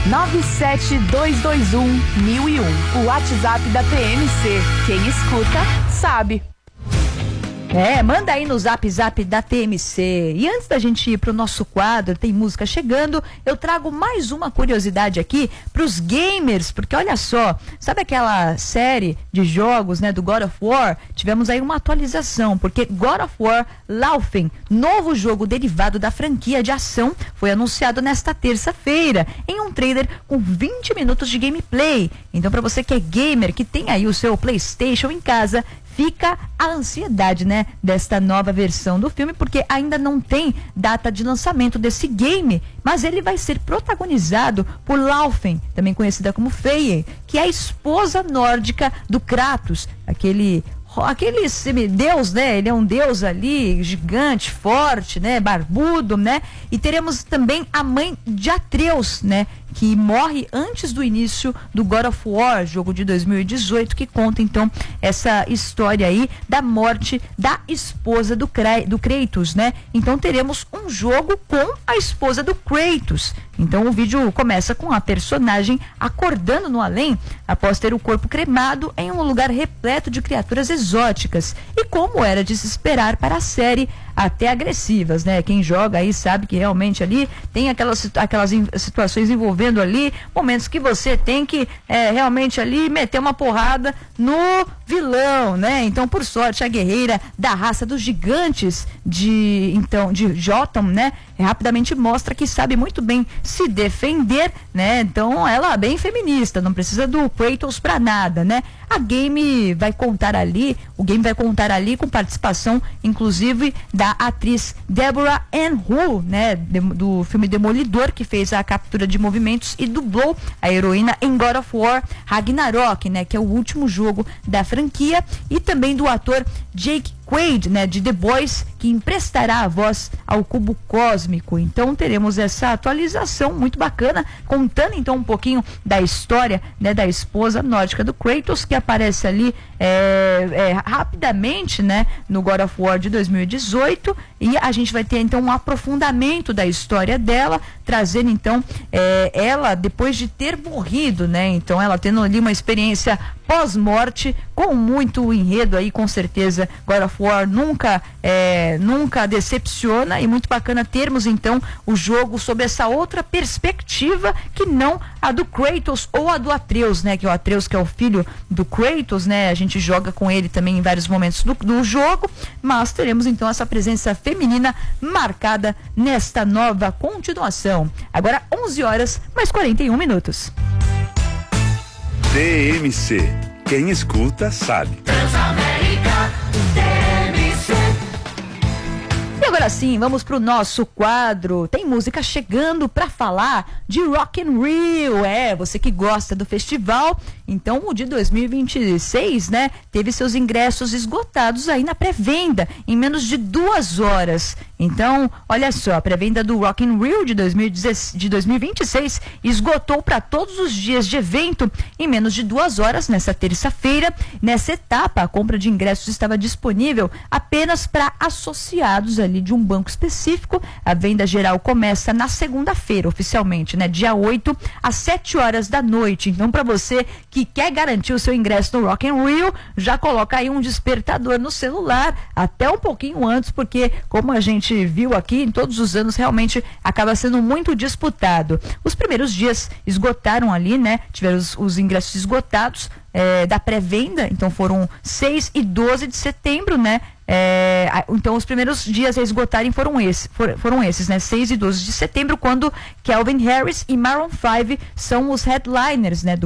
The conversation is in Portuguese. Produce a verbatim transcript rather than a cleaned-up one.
nove sete dois dois um mil e um. O WhatsApp da P M C. Quem escuta, sabe. É, manda aí no zap zap da T M C. E antes da gente ir pro nosso quadro, tem música chegando, eu trago mais uma curiosidade aqui pros gamers, porque olha só, sabe aquela série de jogos, né, do God of War? Tivemos aí uma atualização, porque God of War Laufen, novo jogo derivado da franquia de ação, foi anunciado nesta terça-feira, em um trailer com vinte minutos de gameplay. Então, para você que é gamer, que tem aí o seu PlayStation em casa, fica a ansiedade, né, desta nova versão do filme, porque ainda não tem data de lançamento desse game, mas ele vai ser protagonizado por Laufen, também conhecida como Freyr, que é a esposa nórdica do Kratos, aquele aquele semideus, né? Ele é um deus ali, gigante, forte, né? Barbudo, né? E teremos também a mãe de Atreus, né? Que morre antes do início do God of War, jogo de dois mil e dezoito, que conta então essa história aí da morte da esposa do, Kra- do Kratos, né? Então teremos um jogo com a esposa do Kratos. Então o vídeo começa com a personagem acordando no além após ter o corpo cremado em um lugar repleto de criaturas exóticas. E como era de se esperar para a série, até agressivas, né? Quem joga aí sabe que realmente ali tem aquelas, aquelas situações envolvendo ali momentos que você tem que é, realmente ali meter uma porrada no vilão, né? Então, por sorte, a guerreira da raça dos gigantes de, então, de Jotunn, né? Rapidamente mostra que sabe muito bem se defender, né? Então, ela é bem feminista, não precisa do Kratos pra nada, né? A game vai contar ali, o game vai contar ali com participação, inclusive, da atriz Deborah Ann Woll, né? De, do filme Demolidor, que fez a captura de movimentos e dublou a heroína em God of War Ragnarok, né? Que é o último jogo da franquia, e também do ator Jake Quaid, né, de The Boys, que emprestará a voz ao cubo cósmico. Então teremos essa atualização muito bacana, contando então um pouquinho da história, né, da esposa nórdica do Kratos, que aparece ali é, é, rapidamente, né, no God of War de dois mil e dezoito, e a gente vai ter então um aprofundamento da história dela, trazendo então é, ela depois de ter morrido, né, então ela tendo ali uma experiência pós-morte, com muito enredo aí, com certeza God of War nunca é, nunca decepciona, e muito bacana termos então o jogo sob essa outra perspectiva, que não a do Kratos ou a do Atreus, né, que é o Atreus, que é o filho do Kratos, né, a gente joga com ele também em vários momentos do, do jogo, mas teremos então essa presença feminina marcada nesta nova continuação. Agora onze horas mais quarenta e um minutos. T M C. Quem escuta sabe. Transamérica, T M C. E agora sim, vamos pro nosso quadro. Tem música chegando para falar de Rock in Rio. É, você que gosta do festival. Então, o de dois mil e vinte e seis, né, teve seus ingressos esgotados aí na pré-venda, em menos de duas horas. Então, olha só, a pré-venda do Rock in Rio de, dois mil e vinte e seis esgotou para todos os dias de evento em menos de duas horas nessa terça-feira. Nessa etapa, a compra de ingressos estava disponível apenas para associados ali de um banco específico. A venda geral começa na segunda-feira, oficialmente, né, dia oito, às sete horas da noite. Então, para você que quer garantir o seu ingresso no Rock in Rio, já coloca aí um despertador no celular, até um pouquinho antes, porque como a gente viu aqui, em todos os anos, realmente acaba sendo muito disputado. Os primeiros dias esgotaram ali, né, tiveram os, os ingressos esgotados é, da pré-venda, então foram seis e doze de setembro, né, É, então os primeiros dias a esgotarem foram, esse, for, foram esses, né? seis e doze de setembro, quando Calvin Harris e Maroon five são os headliners, né, do